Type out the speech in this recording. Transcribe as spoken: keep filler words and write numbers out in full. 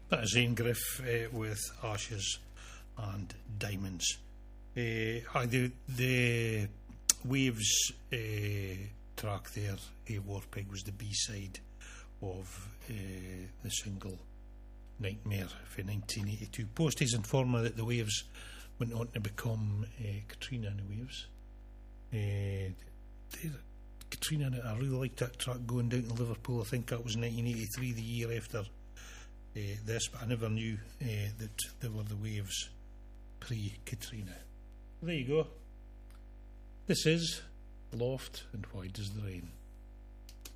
That is Ian Griff uh, with Ashes and Diamonds. Uh, aye, the, the Waves uh, track there, uh, Warpig, was the B-side of uh, the single Nightmare for nineteen eighty-two. Posties inform me that the Waves went on to become uh, Katrina and the Waves. Uh, Katrina, I really liked that track going down to Liverpool. I think that was nineteen eighty-three, the year after uh, this, but I never knew uh, that they were the Waves pre-Katrina. There you go. This is Loft and Why Does the Rain?